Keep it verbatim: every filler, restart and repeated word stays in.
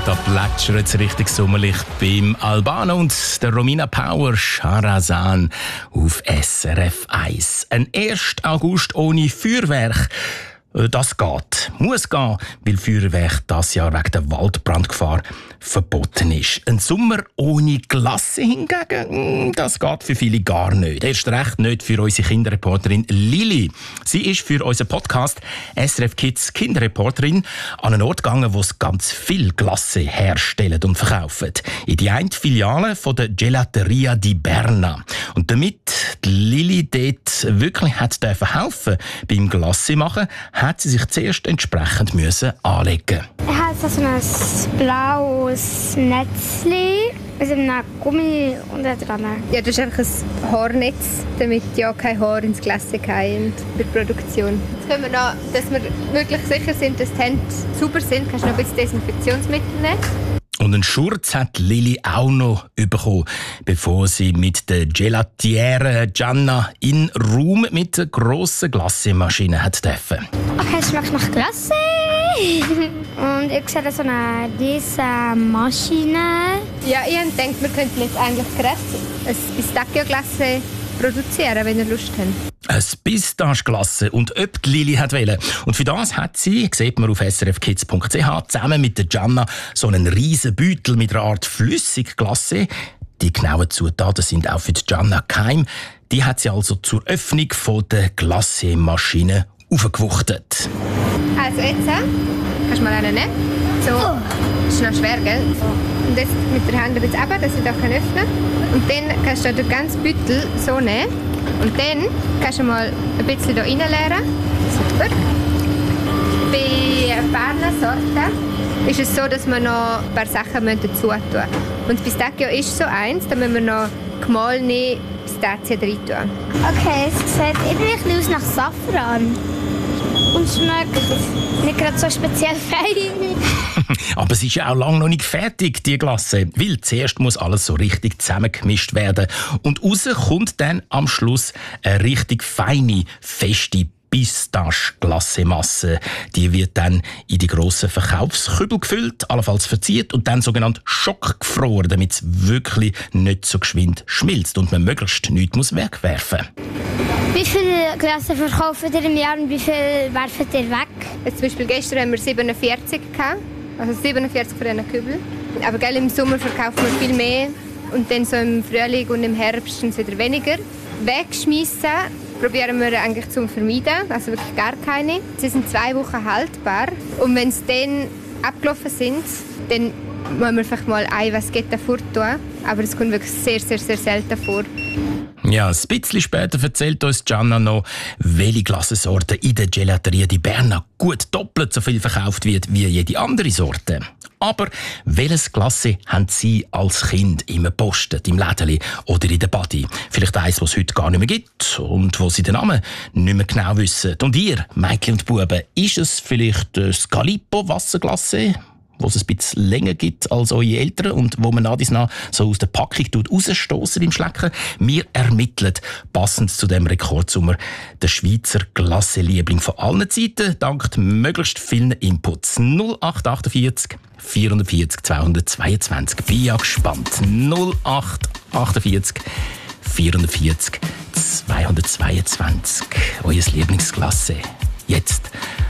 da plätschert es richtig sommerlich beim Albano und der Romina Power Shahrazan auf S R F eins. Ein erster August ohne Feuerwerk. Das geht. Muss gehen, weil Feuerwerk das Jahr wegen der Waldbrandgefahr verboten ist. Ein Sommer ohne Glasse hingegen, das geht für viele gar nicht. Erst recht nicht für unsere Kinderreporterin Lili. Sie ist für unseren Podcast S R F Kids Kinderreporterin an einen Ort gegangen, wo es ganz viel Glasse herstellen und verkaufen. In die eine Filiale von der Gelateria di Berna. Und damit die Lili dort wirklich hat helfen beim Glasse machen, hat sie sich zuerst entsprechend müssen anlegen. Er hat so ein blaues Netzchen mit einem Gummi unten dran. Ja, das ist einfach ein Haarnetz, damit ja kein Haar ins Glas kommt bei der Produktion. Jetzt können wir noch, dass wir wirklich sicher sind, dass die Hände sauber sind, kannst du noch ein bisschen Desinfektionsmittel nehmen. Und einen Schurz hat Lili auch noch bekommen, bevor sie mit der Gelatiere Gianna in den Raum mit der grossen Glassemaschine hat dürfen. Okay, es schmeckt nach Glasse. Und ich sehe so eine diese Maschine. Ja, ich habe gedacht, wir könnten jetzt eigentlich gerade ein Pistachio-Glasse produzieren, wenn ihr Lust habt. Ein Pistacheglasse und ob die Lili hat wollen. Und für das hat sie, sieht man auf s r f kids punkt c h, zusammen mit der Gianna so einen riesen Beutel mit einer Art Flüssigglasse. Die genauen Zutaten sind auch für die Gianna geheim. Die hat sie also zur Öffnung von der Glassemaschine aufgewuchtet. Also jetzt, kannst du mal einen nehmen. So, das ist noch schwer, gell? Und jetzt mit der Hand ein bisschen runter, dass ich das öffnen kann. Und dann kannst du den ganzen Beutel so nehmen. Und dann kannst du mal ein bisschen hier reinleeren. Super. Bei Berner-Sorten ist es so, dass wir noch ein paar Sachen dazu tun müssen. Und das Pistachio ist so eins, da müssen wir noch gemahlene Pistazien rein tun. Okay, es sieht irgendwie aus nach Safran. Und schmeckt nicht gerade so speziell fein. Aber es ist ja auch lange noch nicht fertig, die Glasse. Weil zuerst muss alles so richtig zusammengemischt werden. Und raus kommt dann am Schluss eine richtig feine, feste Pistache-Glassemasse. Die wird dann in die grossen Verkaufskübel gefüllt, allenfalls verziert und dann sogenannt schockgefroren, damit es wirklich nicht so geschwind schmilzt und man möglichst nichts muss wegwerfen. Wie viele Gläser verkauft ihr im Jahr und wie viel werft ihr weg? Jetzt zum Beispiel gestern haben wir siebenundvierzig gehabt, also siebenundvierzig von diesen Kübeln. Aber gell, im Sommer verkaufen wir viel mehr und dann so im Frühling und im Herbst sind es wieder weniger. Wegschmeissen probieren wir eigentlich zu vermeiden, also wirklich gar keine. Sie sind zwei Wochen haltbar und wenn sie dann abgelaufen sind, dann müssen wir vielleicht mal ein Wasketta vortun, aber es kommt wirklich sehr, sehr, sehr selten vor. Ja, ein bisschen später erzählt uns Gianna noch, welche Glassensorte in der Gelateria di Berna gut doppelt so viel verkauft wird wie jede andere Sorte. Aber welches Glasse haben Sie als Kind immer gepostet, im Lädeli oder in der Badi? Vielleicht eins, was es heute gar nicht mehr gibt und wo Sie den Namen nicht mehr genau wissen. Und ihr, Mädchen und Buben, ist es vielleicht das Calippo-Wasserglasse, wo es ein bisschen länger gibt als eure Eltern und wo man nach dies nach so aus der Packung rausstossen im Schlecken. Wir ermitteln, passend zu dem Rekordsommer, der Schweizer Glasse-Liebling von allen Zeiten, dank möglichst vielen Inputs. null acht achtundvierzig vierundvierzig zweihundertzweiundzwanzig. Bin ja gespannt. null acht achtundvierzig vierundvierzig zweihundertzweiundzwanzig. Euer Lieblingsglasse. Jetzt